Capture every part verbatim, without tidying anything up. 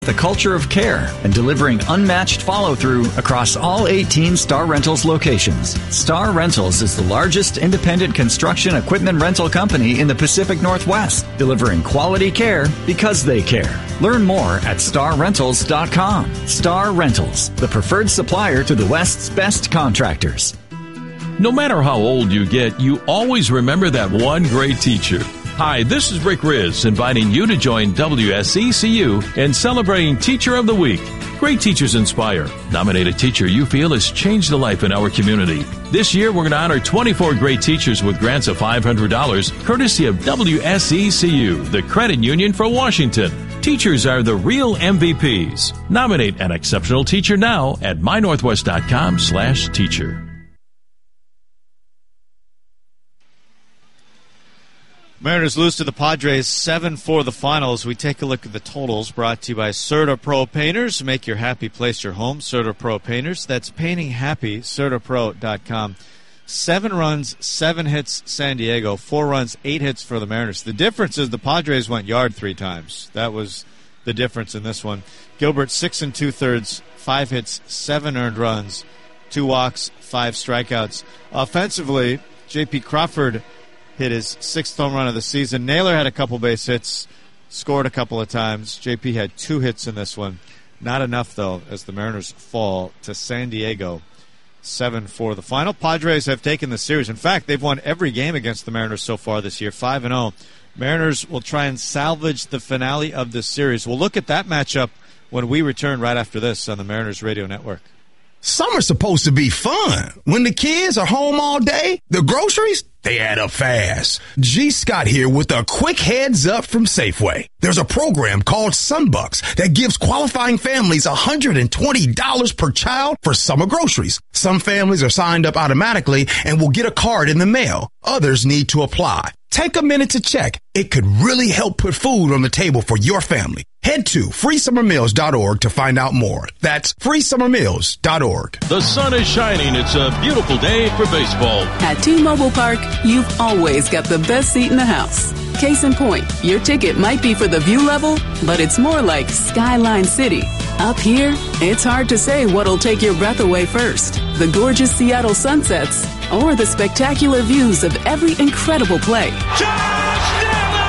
The culture of care and delivering unmatched follow-through across all eighteen Star Rentals locations. Star Rentals is the largest independent construction equipment rental company in the Pacific Northwest, delivering quality care because they care. Learn more at star rentals dot com. Star Rentals, the preferred supplier to the West's best contractors. No matter how old you get, you always remember that one great teacher. Hi, this is Rick Riz, inviting you to join W S E C U in celebrating Teacher of the Week. Great teachers inspire. Nominate a teacher you feel has changed a life in our community. This year, we're going to honor twenty-four great teachers with grants of five hundred dollars, courtesy of W S E C U, the credit union for Washington. Teachers are the real M V Ps. Nominate an exceptional teacher now at my northwest dot com slash teacher. Mariners lose to the Padres seven four the finals. We take a look at the totals brought to you by CertaPro Painters. Make your happy place your home. CertaPro Painters. That's painting happy. Certapro dot com. Seven runs, seven hits, San Diego. Four runs, eight hits for the Mariners. The difference is the Padres went yard three times. That was the difference in this one. Gilbert, six and two-thirds, five hits, seven earned runs, two walks, five strikeouts. Offensively, J P Crawford hit his sixth home run of the season. Naylor had a couple base hits, scored a couple of times. J P had two hits in this one. Not enough, though, as the Mariners fall to San Diego seven four the final. Padres have taken the series. In fact, they've won every game against the Mariners so far this year, five and oh. Mariners will try and salvage the finale of this series. We'll look at that matchup when we return right after this on the Mariners Radio Network. Summer's supposed to be fun. When the kids are home all day, the groceries, they add up fast. G. Scott here with a quick heads up from Safeway. There's a program called Sunbucks that gives qualifying families one hundred twenty dollars per child for summer groceries. Some families are signed up automatically and will get a card in the mail. Others need to apply. Take a minute to check. It could really help put food on the table for your family. Head to free summer meals dot org to find out more. That's free summer meals dot org. The sun is shining. It's a beautiful day for baseball. At T-Mobile Park, you've always got the best seat in the house. Case in point, your ticket might be for the view level, but it's more like Skyline City. Up here, it's hard to say what'll take your breath away first. The gorgeous Seattle sunsets or the spectacular views of every incredible play. Josh Naylor!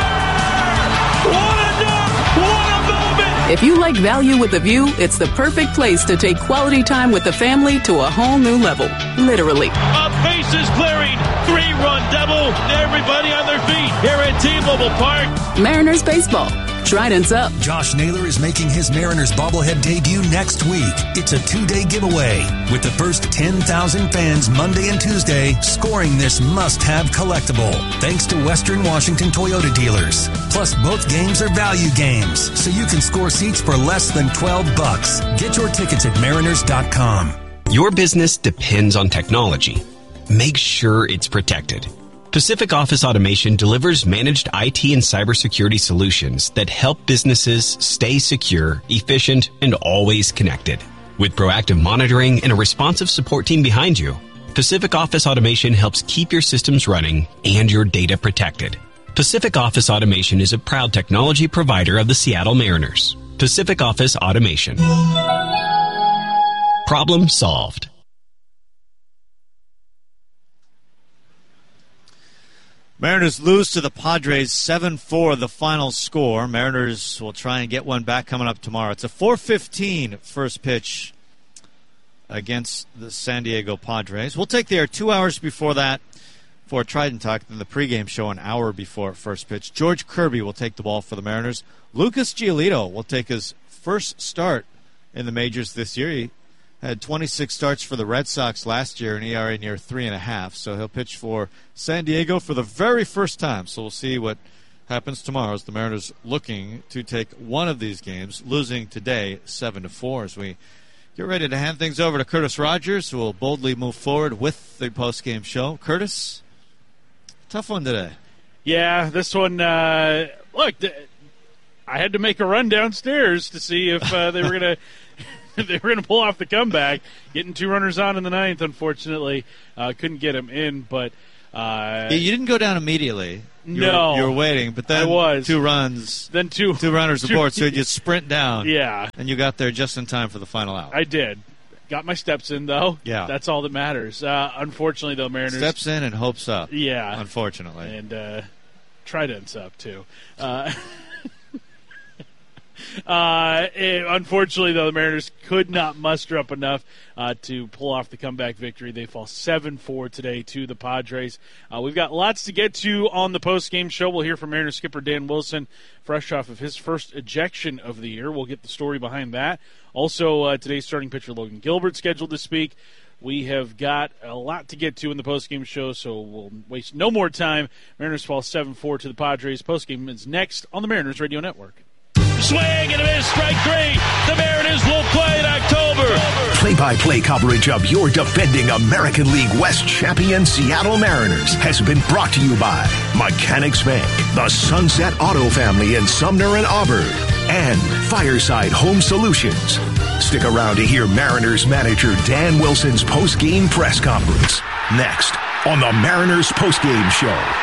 What a dunk! What a moment! If you like value with a view, it's the perfect place to take quality time with the family to a whole new level. Literally. A bases clearing, three-run double. Everybody on their feet here at T-Mobile Park. Mariners baseball. Trident's up. Josh Naylor is making his Mariners bobblehead debut next week. It's a two-day giveaway with the first ten thousand fans Monday and Tuesday scoring this must-have collectible. Thanks to Western Washington Toyota dealers. Plus, both games are value games, so you can score seats for less than twelve bucks. Get your tickets at mariners dot com. Your business depends on technology. Make sure it's protected. Pacific Office Automation delivers managed I T and cybersecurity solutions that help businesses stay secure, efficient, and always connected. With proactive monitoring and a responsive support team behind you, Pacific Office Automation helps keep your systems running and your data protected. Pacific Office Automation is a proud technology provider of the Seattle Mariners. Pacific Office Automation. Problem solved. Mariners lose to the Padres seven four, the final score. Mariners will try and get one back coming up tomorrow. It's a four fifteen first pitch against the San Diego Padres. We'll take the air two hours before that for Trident Talk, then the pregame show an hour before first pitch. George Kirby will take the ball for the Mariners. Lucas Giolito will take his first start in the majors this year. He had twenty-six starts for the Red Sox last year, an E R A near three and a half. So he'll pitch for San Diego for the very first time. So we'll see what happens tomorrow as the Mariners looking to take one of these games, losing today seven to four. As we get ready to hand things over to Curtis Rogers, who will boldly move forward with the postgame show. Curtis, tough one today. Yeah, this one. Uh, look, I had to make a run downstairs to see if uh, they were going to. They were going to pull off the comeback, getting two runners on in the ninth. Unfortunately, uh, couldn't get him in. But uh, yeah, you didn't go down immediately. You no. were, you were waiting, but then I was. two runs. Then two. Two runners aboard, so you just sprint down. Yeah. And you got there just in time for the final out. I did. Got my steps in, though. Yeah. That's all that matters. Uh, unfortunately, though, Mariners. Steps in and hopes up. Yeah. Unfortunately. And uh, tridents up, too. Uh, uh, it, unfortunately, though, the Mariners could not muster up enough uh, to pull off the comeback victory. They fall seven four today to the Padres. Uh, we've got lots to get to on the post-game show. We'll hear from Mariners skipper Dan Wilson, fresh off of his first ejection of the year. We'll get the story behind that. Also, uh, today's starting pitcher Logan Gilbert scheduled to speak. We have got a lot to get to in the postgame show, so we'll waste no more time. Mariners fall seven four to the Padres. Postgame is next on the Mariners Radio Network. Swing and a miss, strike three. The Mariners will play in October. Play-by-play coverage of your defending American League West champion Seattle Mariners has been brought to you by Mechanics Bank, the Sunset Auto Family in Sumner and Auburn, and Fireside Home Solutions. Stick around to hear Mariners manager Dan Wilson's post-game press conference next on the Mariners Post-Game Show.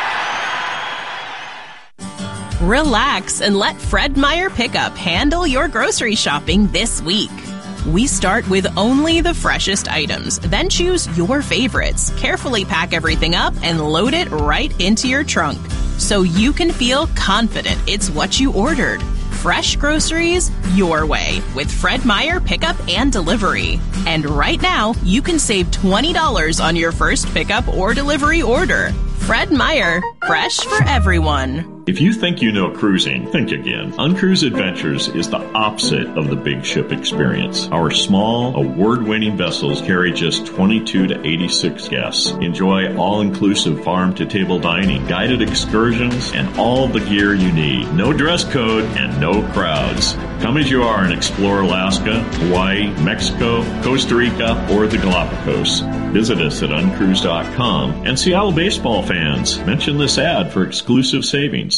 Relax and let Fred Meyer Pickup handle your grocery shopping this week. We start with only the freshest items, then choose your favorites, carefully pack everything up, and load it right into your trunk so you can feel confident it's what you ordered. Fresh groceries your way with Fred Meyer Pickup and Delivery. And right now, you can save twenty dollars on your first pickup or delivery order. Fred Meyer, fresh for everyone. If you think you know cruising, think again. Uncruise Adventures is the opposite of the big ship experience. Our small, award-winning vessels carry just twenty-two to eighty-six guests. Enjoy all-inclusive farm-to-table dining, guided excursions, and all the gear you need. No dress code and no crowds. Come as you are and explore Alaska, Hawaii, Mexico, Costa Rica, or the Galapagos. Visit us at uncruise dot com. And Seattle baseball fans, mention this ad for exclusive savings.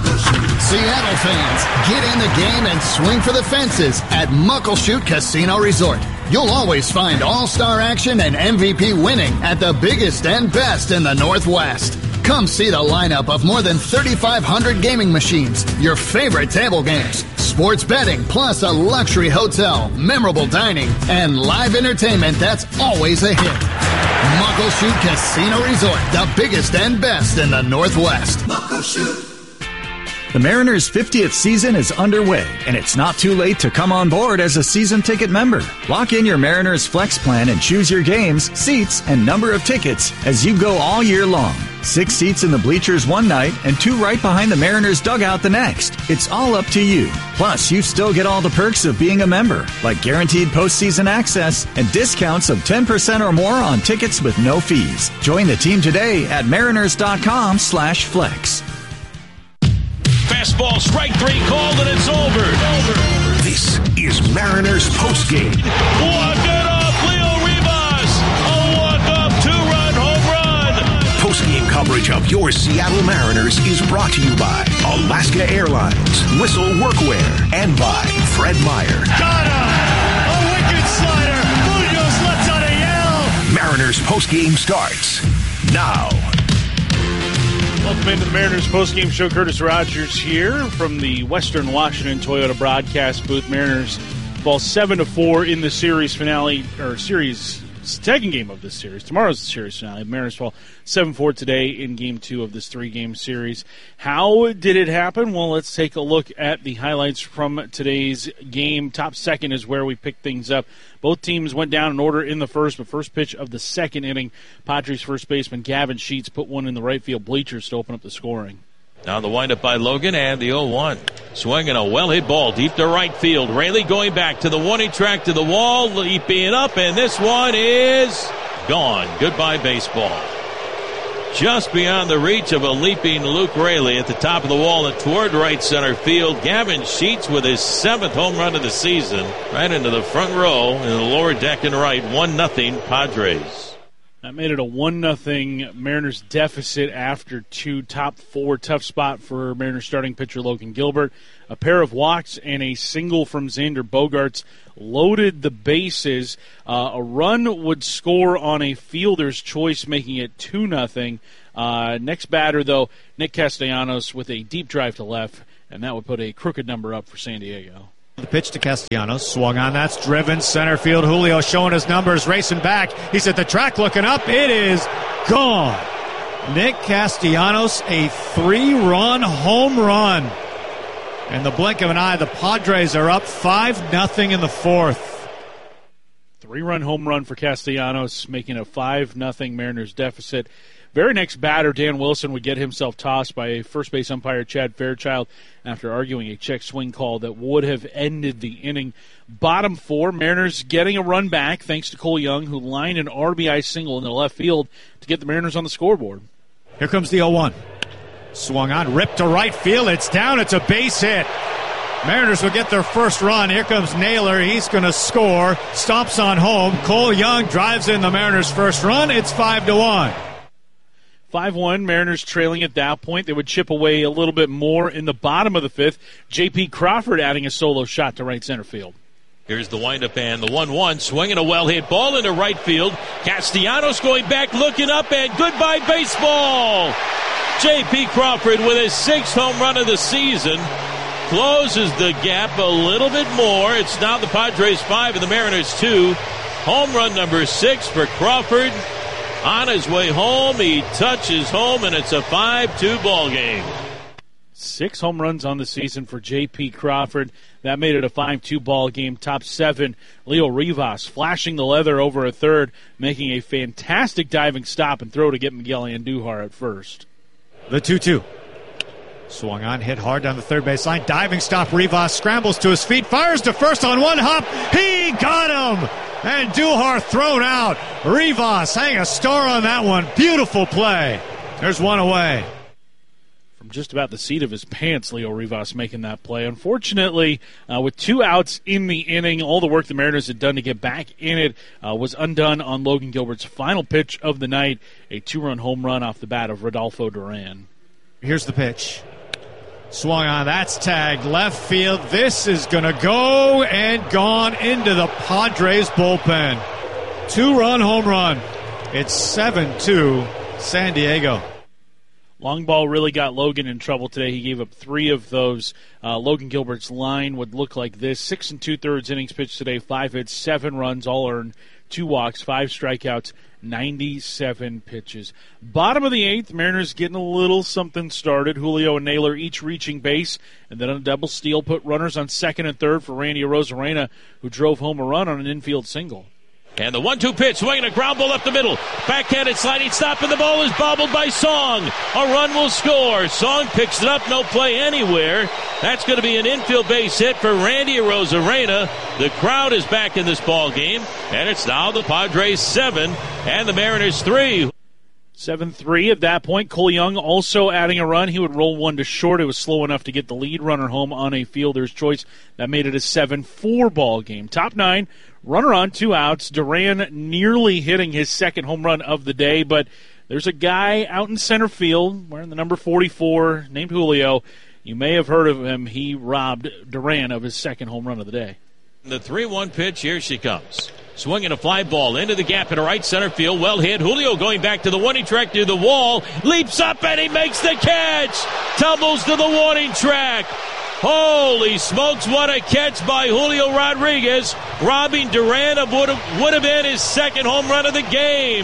Seattle fans, get in the game and swing for the fences at Muckleshoot Casino Resort. You'll always find all-star action and M V P winning at the biggest and best in the Northwest. Come see the lineup of more than thirty-five hundred gaming machines, your favorite table games, sports betting, plus a luxury hotel, memorable dining, and live entertainment that's always a hit. Muckleshoot Casino Resort, the biggest and best in the Northwest. Muckleshoot. The Mariners' fiftieth season is underway, and it's not too late to come on board as a season ticket member. Lock in your Mariners Flex plan and choose your games, seats, and number of tickets as you go all year long. Six seats in the bleachers one night and two right behind the Mariners dugout the next. It's all up to you. Plus, you still get all the perks of being a member, like guaranteed postseason access and discounts of ten percent or more on tickets with no fees. Join the team today at mariners dot com slash flex. Fastball, strike three called, and it's over. over. This is Mariners Postgame. Walk it off, Leo Rivas. A walk-off two-run home run. Postgame coverage of your Seattle Mariners is brought to you by Alaska Airlines, Whistle Workwear, and by Fred Meyer. Got him! A wicked slider. Munoz lets out a yell. Mariners Postgame starts now. Welcome into the Mariners postgame show. Curtis Rogers here from the Western Washington Toyota broadcast booth. Mariners fall seven to four in the series finale, or series second game of this series. Tomorrow's the series finale. Mariners fall seven four today in game two of this three-game series. How did it happen? Well, let's take a look at the highlights from today's game. Top second is where we pick things up. Both teams went down in order in the first, but first pitch of the second inning, Padres first baseman Gavin Sheets put one in the right field bleachers to open up the scoring. Now the windup by Logan and the oh one. Swinging a well-hit ball deep to right field. Raley going back to the one-inning track to the wall, leaping up, and this one is gone. Goodbye baseball. Just beyond the reach of a leaping Luke Raley at the top of the wall and toward right center field. Gavin Sheets with his seventh home run of the season. Right into the front row in the lower deck and right. one nothing Padres. That made it a one nothing Mariners deficit after two. Top four tough spot for Mariners starting pitcher Logan Gilbert. A pair of walks and a single from Xander Bogaerts loaded the bases. Uh, a run would score on a fielder's choice, making it two nothing. Uh, next batter, though, Nick Castellanos with a deep drive to left, and that would put a crooked number up for San Diego. The pitch to Castellanos, swung on, that's driven, center field. Julio showing his numbers, racing back. He's at the track looking up. It is gone. Nick Castellanos, a three-run home run. In the blink of an eye, the Padres are up five nothing in the fourth. Three-run home run for Castellanos, making a five nothing Mariners deficit. Very next batter, Dan Wilson, would get himself tossed by first base umpire Chad Fairchild after arguing a check swing call that would have ended the inning. Bottom four, Mariners getting a run back thanks to Cole Young, who lined an R B I single in the left field to get the Mariners on the scoreboard. Here comes the oh one. Swung on, ripped to right field. It's down. It's a base hit. Mariners will get their first run. Here comes Naylor. He's going to score. Stomps on home. Cole Young drives in the Mariners' first run. It's five to one. five one, Mariners trailing at that point. They would chip away a little bit more in the bottom of the fifth. J P Crawford adding a solo shot to right center field. Here's the windup and the one one, swinging a well-hit ball into right field. Castellanos going back, looking up, and goodbye baseball. J P Crawford with his sixth home run of the season closes the gap a little bit more. It's now the Padres five and the Mariners two. Home run number six for Crawford. On his way home, he touches home, and it's a five two ball game. Six home runs on the season for J P Crawford. That made it a five two ball game. Top seven, Leo Rivas flashing the leather over a third, making a fantastic diving stop and throw to get Miguel Andujar at first. The two two. Swung on, hit hard down the third base line. Diving stop, Rivas scrambles to his feet, fires to first on one hop. He got him! And Duhar thrown out. Rivas hang a star on that one. Beautiful play. There's one away. From just about the seat of his pants, Leo Rivas making that play. Unfortunately, uh, with two outs in the inning, all the work the Mariners had done to get back in it uh, was undone on Logan Gilbert's final pitch of the night, a two-run home run off the bat of Rodolfo Duran. Here's the pitch. Swung on, that's tagged left field. This is going to go and gone into the Padres bullpen. Two-run home run. It's seven two San Diego. Long ball really got Logan in trouble today. He gave up three of those. Uh, Logan Gilbert's line would look like this. Six and two-thirds innings pitched today. Five hits, seven runs, all earned. Two walks, five strikeouts, ninety-seven pitches. Bottom of the eighth, Mariners getting a little something started. Julio and Naylor each reaching base, and then on a double steal put runners on second and third for Randy Arozarena, who drove home a run on an infield single. And the one two pitch, swinging a ground ball up the middle. Backhanded sliding stop, and the ball is bobbled by Song. A run will score. Song picks it up, no play anywhere. That's going to be an infield base hit for Randy Arozarena. The crowd is back in this ball game, and it's now the Padres seven and the Mariners three. seven three at that point. Cole Young also adding a run. He would roll one to short. It was slow enough to get the lead runner home on a fielder's choice. That made it a seven four ball game. Top nine, runner on, two outs. Duran nearly hitting his second home run of the day, but there's a guy out in center field wearing the number forty-four named Julio. You may have heard of him. He robbed Duran of his second home run of the day. The three one pitch, here she comes. Swinging a fly ball into the gap in right center field. Well hit. Julio going back to the warning track near the wall. Leaps up and he makes the catch. Tumbles to the warning track. Holy smokes, what a catch by Julio Rodriguez. Robbing Duran of what would have been his second home run of the game.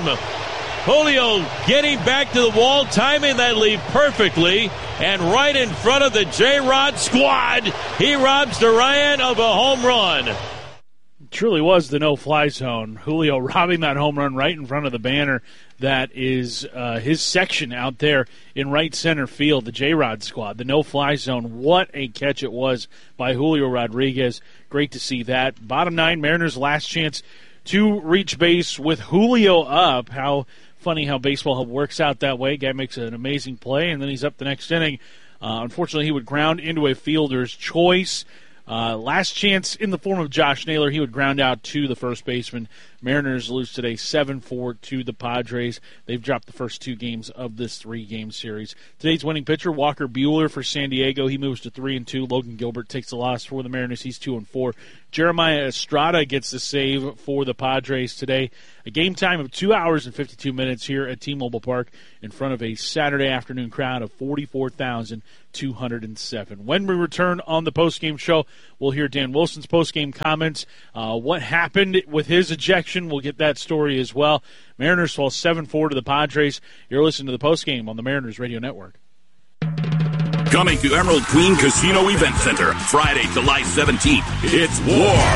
Julio getting back to the wall, timing that leap perfectly. And right in front of the J-Rod squad, he robs Duran of a home run. Truly was the no-fly zone. Julio robbing that home run right in front of the banner that is uh, his section out there in right center field, the J-Rod squad, the no-fly zone. What a catch it was by Julio Rodriguez. Great to see that. Bottom nine, Mariners' last chance to reach base with Julio up. How funny how baseball works out that way. Guy makes an amazing play, and then he's up the next inning. Uh, unfortunately, he would ground into a fielder's choice. Uh, last chance in the form of Josh Naylor. He would ground out to the first baseman. Mariners lose today seven four to the Padres. They've dropped the first two games of this three-game series. Today's winning pitcher, Walker Buehler for San Diego. He moves to three and two. Logan Gilbert takes the loss for the Mariners. He's two and four. Jeremiah Estrada gets the save for the Padres today. A game time of two hours and fifty-two minutes here at T-Mobile Park in front of a Saturday afternoon crowd of forty-four thousand two hundred seven. When we return on the postgame show, we'll hear Dan Wilson's postgame comments. Uh, what happened with his ejection? We'll get that story as well. Mariners fall seven four to the Padres. You're listening to the postgame on the Mariners Radio Network. Coming to Emerald Queen Casino Event Center, Friday, July seventeenth. It's War.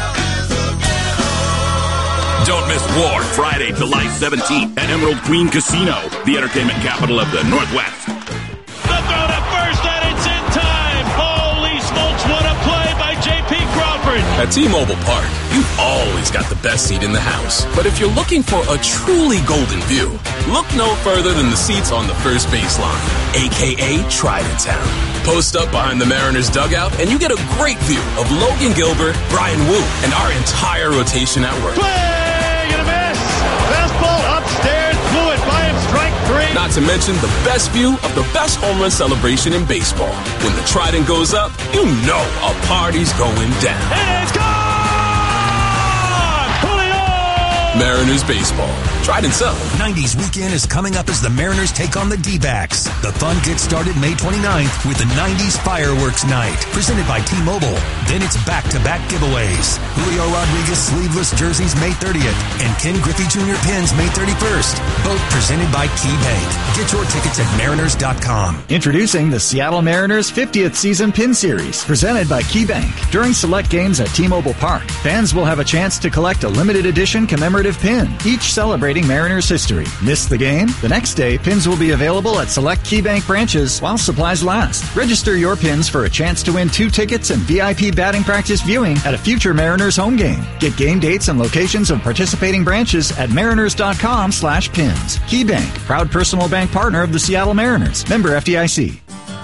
Don't miss War, Friday, July seventeenth at Emerald Queen Casino, the entertainment capital of the Northwest. The throw to first, and it's in time. Holy smokes, what a play by J P Crawford. At T-Mobile Park, you've always got the best seat in the house. But if you're looking for a truly golden view, look no further than the seats on the first baseline, a k a. Trident Town. Post up behind the Mariners dugout, and you get a great view of Logan Gilbert, Brian Wu, and our entire rotation at work. Swing and a miss. Fastball upstairs, blew it by him, strike three. Not to mention the best view of the best home run celebration in baseball. When the Trident goes up, you know a party's going down. And it's gone! Mariners baseball. Trident Sun. nineties weekend is coming up as the Mariners take on the D-backs. The fun gets started May twenty-ninth with the nineties Fireworks Night, presented by T-Mobile. Then it's back-to-back giveaways. Julio Rodriguez sleeveless jerseys May thirtieth and Ken Griffey Junior pins May thirty-first. Both presented by KeyBank. Get your tickets at mariners dot com. Introducing the Seattle Mariners fiftieth Season Pin Series, presented by KeyBank. During select games at T-Mobile Park, fans will have a chance to collect a limited edition commemorative pin, each celebrating Mariners history. Miss the game? The next day, pins will be available at select KeyBank branches while supplies last. Register your pins for a chance to win two tickets and V I P batting practice viewing at a future Mariners home game. Get game dates and locations of participating branches at mariners dot com slash pins. KeyBank, proud personal bank partner of the Seattle Mariners. Member F D I C.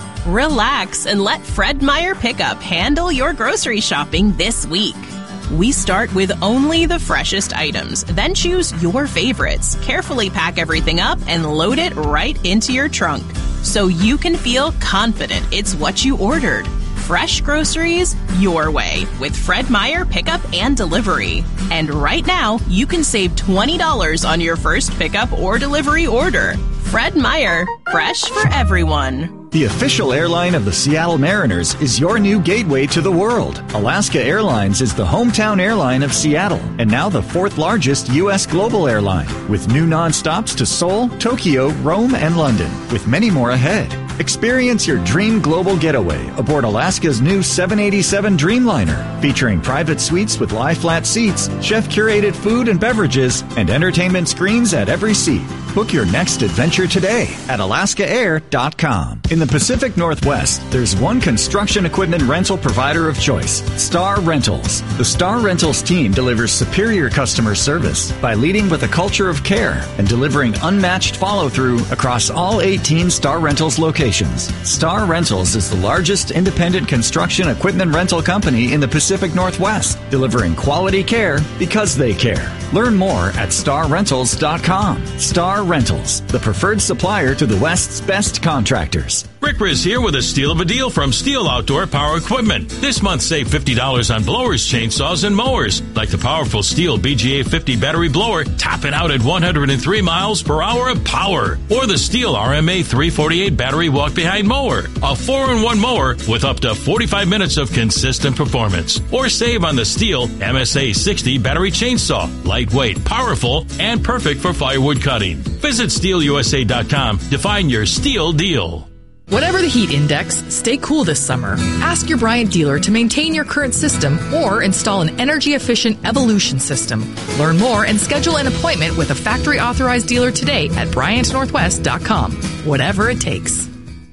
Relax and let Fred Meyer Pickup handle your grocery shopping this week. We start with only the freshest items, then choose your favorites. Carefully pack everything up and load it right into your trunk so you can feel confident it's what you ordered. Fresh groceries your way with Fred Meyer Pickup and Delivery. And right now, you can save twenty dollars on your first pickup or delivery order. Fred Meyer, fresh for everyone. The official airline of the Seattle Mariners is your new gateway to the world. Alaska Airlines is the hometown airline of Seattle and now the fourth largest U S global airline, with new nonstops to Seoul, Tokyo, Rome, and London, with many more ahead. Experience your dream global getaway aboard Alaska's new seven eighty-seven Dreamliner, featuring private suites with lie-flat seats, chef-curated food and beverages, and entertainment screens at every seat. Book your next adventure today at alaska air dot com. In the Pacific Northwest, there's one construction equipment rental provider of choice, Star Rentals. The Star Rentals team delivers superior customer service by leading with a culture of care and delivering unmatched follow-through across all eighteen Star Rentals locations. Star Rentals is the largest independent construction equipment rental company in the Pacific Northwest, delivering quality care because they care. Learn more at star rentals dot com. Star Rentals, the preferred supplier to the West's best contractors. Rick Riz here with a steal of a deal from Steel Outdoor Power Equipment. This month, save fifty dollars on blowers, chainsaws, and mowers, like the powerful Steel B G A fifty battery blower, topping out at one hundred three miles per hour of power. Or the Steel R M A three forty-eight battery walk-behind mower, a four in one mower with up to forty-five minutes of consistent performance. Or save on the Steel M S A sixty battery chainsaw, lightweight, powerful, and perfect for firewood cutting. Visit steel u s a dot com to find your Steel deal. Whatever the heat index, stay cool this summer. Ask your Bryant dealer to maintain your current system or install an energy-efficient Evolution system. Learn more and schedule an appointment with a factory-authorized dealer today at bryant northwest dot com. Whatever it takes.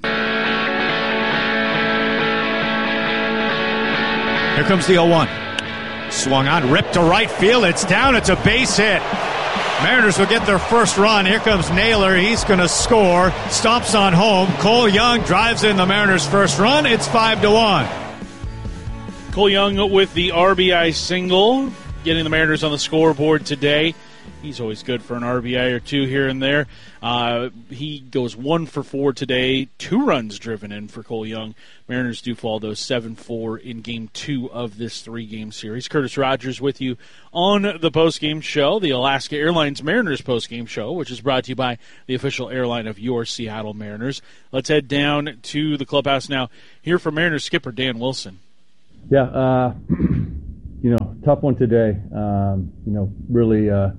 Here comes the oh one. Swung on, ripped to right field. It's down. It's a base hit. Mariners will get their first run. Here comes Naylor. He's going to score. Stomps on home. Cole Young drives in the Mariners' first run. It's five to one. Cole Young with the R B I single, getting the Mariners on the scoreboard today. He's always good for an R B I or two here and there. Uh, he goes one for four today, two runs driven in for Cole Young. Mariners do fall, though, seven four in game two of this three-game series. Curtis Rogers with you on the postgame show, the Alaska Airlines Mariners postgame show, which is brought to you by the official airline of your Seattle Mariners. Let's head down to the clubhouse now. Hear from Mariners skipper Dan Wilson. Yeah, uh, you know, tough one today. Um, you know, really, uh,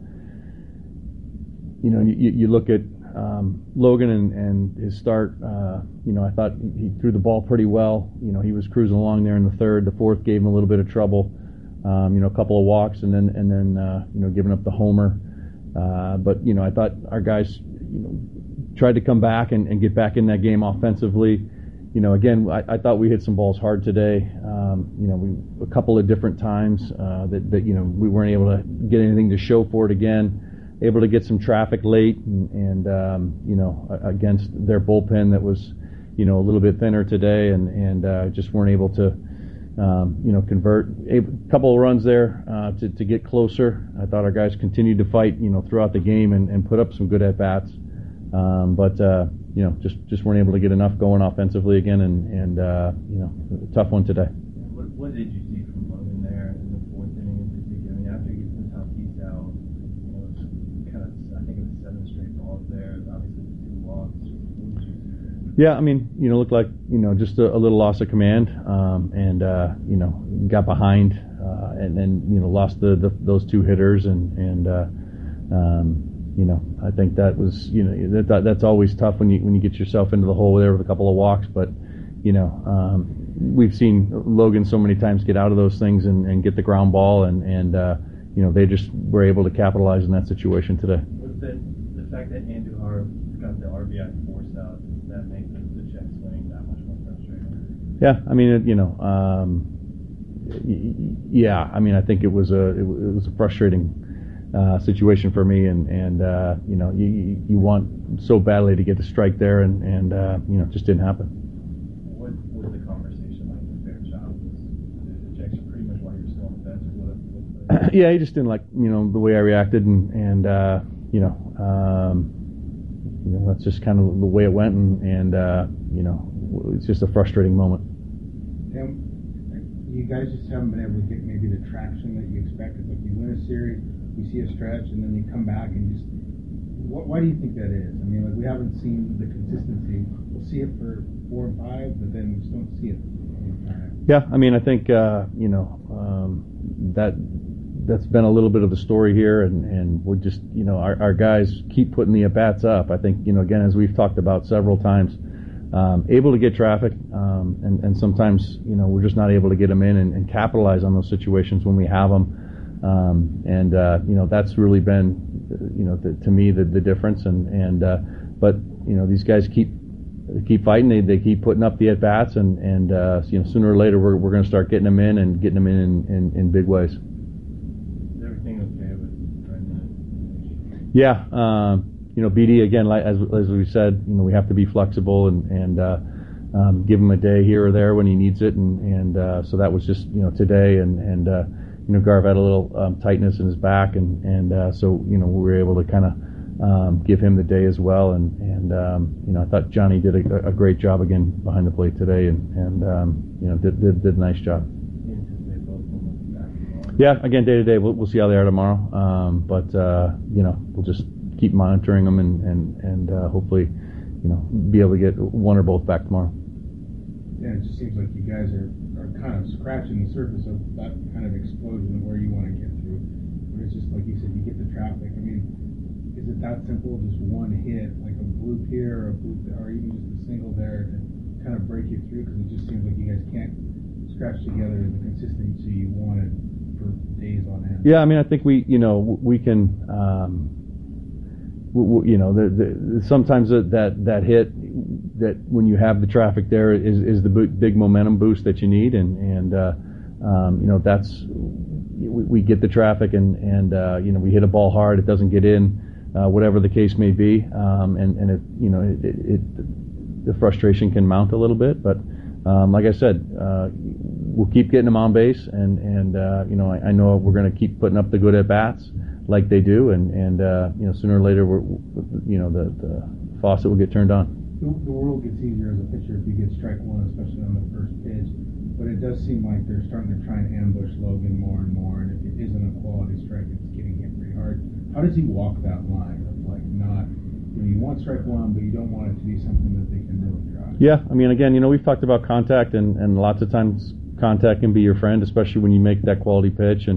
you know, you, you look at um, Logan and, and his start. Uh, you know, I thought he threw the ball pretty well. You know, he was cruising along there in the third. The fourth gave him a little bit of trouble. Um, you know, a couple of walks and then and then uh, you know, giving up the homer. Uh, but you know, I thought our guys, you know, tried to come back and, and get back in that game offensively. You know, again, I, I thought we hit some balls hard today. Um, you know, we a couple of different times uh, that, that you know we weren't able to get anything to show for it again. Able to get some traffic late, and, and um, you know, against their bullpen that was, you know, a little bit thinner today, and and uh, just weren't able to, um, you know, convert. A couple of runs there uh, to to get closer. I thought our guys continued to fight, you know, throughout the game and, and put up some good at bats. Um, but uh, you know, just just weren't able to get enough going offensively again, and and uh, you know, a tough one today. What, what did you see from Logan there in the fourth inning in particular? I mean, after he gets the top piece out, you know, it's kind of, I think it was seven straight balls there. Obviously, the two walks. Yeah, I mean, you know, looked like, you know, just a, a little loss of command, um, and uh, you know, got behind, uh, and then you know, lost the, the those two hitters, and and. Uh, um, You know, I think that was, you know, that, that's always tough when you when you get yourself into the hole there with a couple of walks. But, you know, um, we've seen Logan so many times get out of those things and, and get the ground ball, and and uh, you know, they just were able to capitalize in that situation today. Was the the fact that Andujar got the R B I forced out, does that make the, the check swing that much more frustrating? Yeah, I mean, it, you know, um, yeah, I mean, I think it was a it, it was a frustrating. Uh, situation for me, and and uh, you know, you you want so badly to get the strike there, and and uh, you know, it just didn't happen. What was the conversation like with Fairchild? Was the ejection pretty much while you were still on the bench? What, what yeah, he just didn't like, you know, the way I reacted, and and uh, you know, um, you know, that's just kind of the way it went, and and uh, you know, it's just a frustrating moment. And you guys just haven't been able to get maybe the traction that you expected. Like you win a series, you see a stretch, and then you come back and just, what, why do you think that is? I mean, like, we haven't seen the consistency. We'll see it for four and five, but then we just don't see it any time. Yeah, I mean, I think, uh, you know, um, that that's been a little bit of the story here, and, and we're just, you know, our, our guys keep putting the at-bats up. I think, you know, again, as we've talked about several times, um, able to get traffic, um, and, and sometimes, you know, we're just not able to get them in and, and capitalize on those situations when we have them. Um, and, uh, you know, that's really been, you know, the, to me, the, the difference. And, and, uh, but, you know, these guys keep, keep fighting. They, they keep putting up the at-bats, and, and, uh, you know, sooner or later we're, we're going to start getting them in and getting them in in, in, in big ways. Is everything okay with Brendan? Yeah. Um, you know, B D, again, like, as, as we said, you know, we have to be flexible and, and, uh, um, give him a day here or there when he needs it. And, and, uh, so that was just, you know, today, and, and, uh, you know, Garv had a little um, tightness in his back, and and uh, so, you know, we were able to kind of um, give him the day as well, and and um, you know, I thought Johnny did a, a great job again behind the plate today, and and um, you know, did, did did a nice job. Yeah, again, day to day, we'll we'll see how they are tomorrow, um, but uh, you know, we'll just keep monitoring them, and and and uh, hopefully, you know, be able to get one or both back tomorrow. Yeah, it just seems like you guys are, are kind of scratching the surface of that kind of explosion of where you want to get to. But it's just like you said, you get the traffic. I mean, is it that simple? Just one hit, like a bloop here or a bloop there, or even just a single there to kind of break you through? Because it just seems like you guys can't scratch together the consistency you wanted for days on end. Yeah, I mean, I think we, you know, we can, um, we, we, you know, the, the, sometimes that, that that hit, that when you have the traffic there is, is the big momentum boost that you need, and and uh, um, you know, that's we, we get the traffic, and and uh, you know, we hit a ball hard, it doesn't get in, uh, whatever the case may be, um, and and it, you know, it, it, it the frustration can mount a little bit, but um, like I said, uh, we'll keep getting them on base, and and uh, you know I, I know we're going to keep putting up the good at bats like they do, and and uh, you know sooner or later we're you know the, the faucet will get turned on. The, the world gets easier as a pitcher if you get strike one, especially on the first pitch. But it does seem like they're starting to try and ambush Logan more and more, and if it isn't a quality strike, it's getting hit pretty hard. How does he walk that line of like not, you know, you want strike one, but you don't want it to be something that they can really try? Yeah, I mean, again, you know, we've talked about contact, and, and lots of times contact can be your friend, especially when you make that quality pitch. And